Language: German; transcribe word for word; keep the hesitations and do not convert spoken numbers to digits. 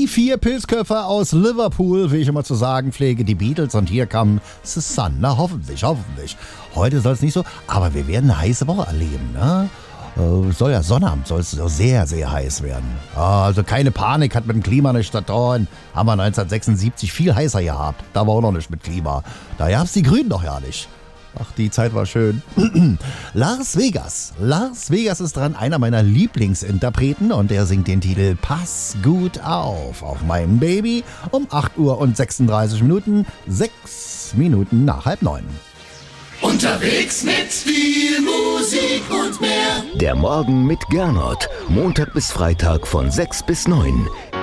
Die vier Pilzköpfe aus Liverpool, wie ich immer zu sagen pflege, die Beatles, und hier kam The Sun. Na, hoffentlich, hoffentlich. Heute soll es nicht so, aber wir werden eine heiße Woche erleben, ne? Äh, soll ja Sonnabend, soll es sehr, sehr heiß werden. Ah, also keine Panik, hat mit dem Klima nicht getan. Haben wir neunzehnhundertsechsundsiebzig viel heißer gehabt. Da war auch noch nicht mit Klima. Da gab's die Grünen doch ja nicht. Ach, die Zeit war schön. Las Vegas. Las Vegas ist dran, einer meiner Lieblingsinterpreten, und er singt den Titel Pass gut auf auf meinem Baby um acht Uhr und sechsunddreißig Minuten, sechs Minuten nach halb neun. Unterwegs mit viel Musik und mehr. Der Morgen mit Gernot. Montag bis Freitag von sechs bis neun.